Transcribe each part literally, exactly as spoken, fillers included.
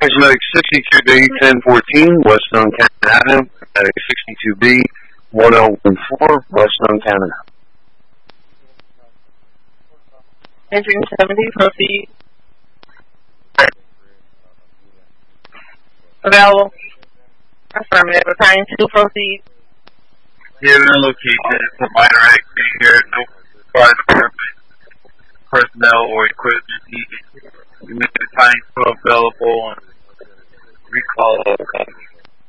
Medic sixty-two B ten fourteen, Weststone Canada. Medic sixty-two B one oh one four, Weststone Canada. Entering seventy, proceed. Available. Affirmative. Battalion two, proceed. Given the location, it's a minor accident here. No fire department personnel or equipment needed. We make the time two available and recall all company.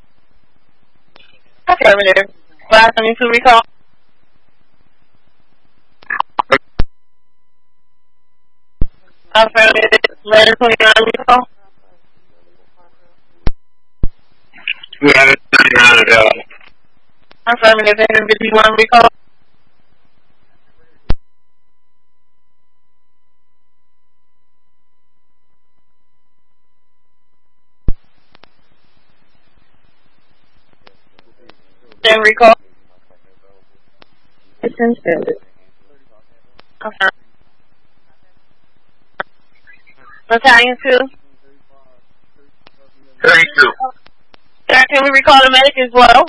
Affirmative. Last seventy-two, recall. Affirmative. Letter twenty-nine, recall. We have it twenty-nine available. Affirmative. Engine fifty-one, recall. Then recall. It's suspended. Affirmative. Battalion two. thirty-two. Sir, can we recall the medic as well?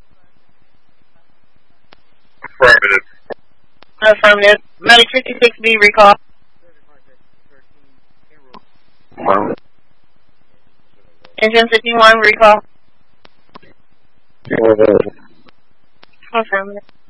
Affirmative. Affirmative. Medic fifty-six B, recall. Wow. Engine fifty-one, recall. Affirmative.